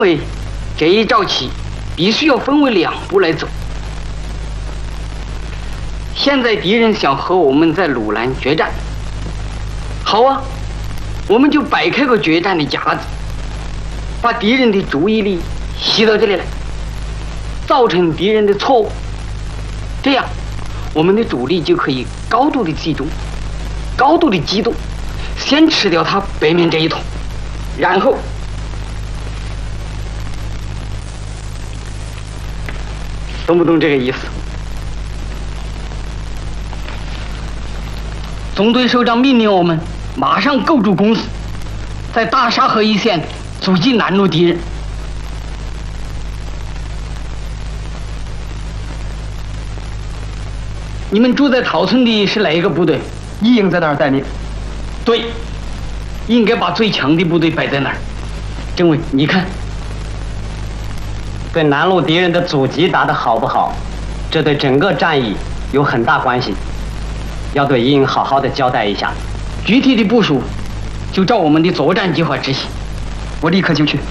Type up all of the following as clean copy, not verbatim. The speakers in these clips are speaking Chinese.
为这一招棋必须要分为2步来走。现在敌人想和我们在鲁兰决战，好啊，我们就摆开个决战的架子，把敌人的注意力吸到这里来，造成敌人的错误，这样我们的主力就可以高度的集中，高度的机动，先吃掉他北面这一桶，然后懂不懂这个意思？总队首长命令我们马上构筑工事，在大沙河一线阻击南路敌人。你们住在桃村的是哪一个部队？ 一营在那儿待命。 对，应该把最强的部队摆在那儿。政委，你看， 对南路敌人的阻击打得好不好，这对整个战役有很大关系，要对一营好好的交代一下。 具体的部署就照我们的作战计划执行。 我立刻就去。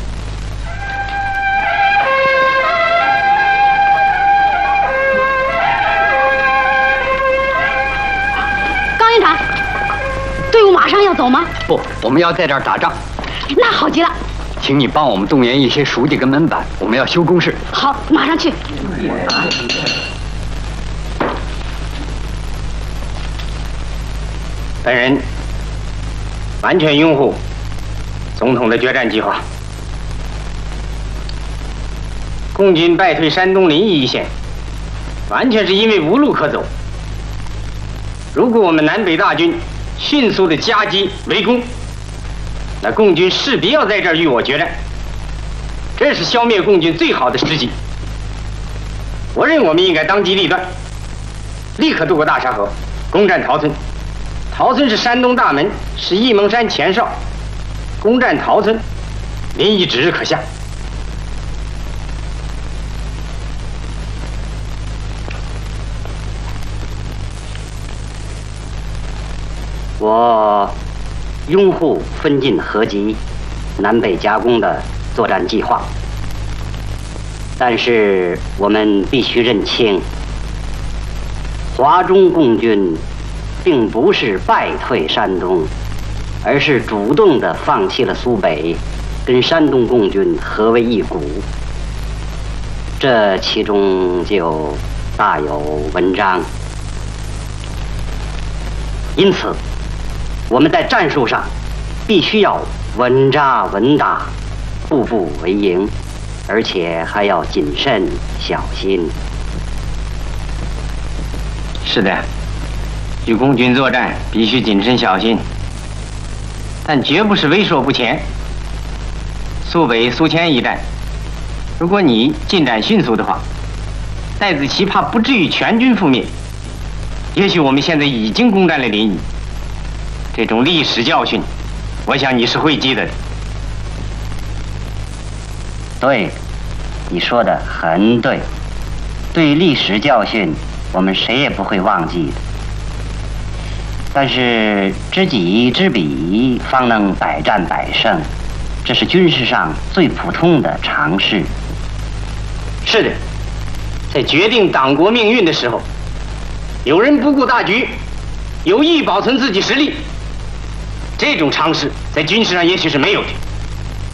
高营长，队伍马上要走吗？ 不，我们要在这儿打仗。 那好极了。 请你帮我们动员一些书记跟门板，我们要修工事。 好，马上去。 本人完全拥护总统的决战计划。共军败退山东临沂一线，完全是因为无路可走。如果我们南北大军迅速的夹击围攻，那共军势必要在这儿与我决战，这是消灭共军最好的时机。我认为我们应该当机立断，立刻渡过大沙河，攻占桃村。桃村是山东大门，是沂蒙山前哨，攻占桃村，临沂指日可下。 我拥护分进合击、南北夹攻的作战计划，但是我们必须认清，华中共军并不是败退山东，而是主动地放弃了苏北，跟山东共军合为一股，这其中就大有文章。因此，我们在战术上必须要稳扎稳打，步步为营，而且还要谨慎小心。 是的，与共军作战必须谨慎小心，但绝不是畏缩不前。苏北、苏黔一战，如果你进展迅速的话，戴子奇怕不至于全军覆灭。也许我们现在已经攻占了临沂。这种历史教训，我想你是会记得的。 对，你说的很对。对历史教训，我们谁也不会忘记的。但是知己知彼，方能百战百胜，这是军事上最普通的常识。 是的，在决定党国命运的时候，有人不顾大局，有意保存自己实力。这种常识在军事上也许是没有的。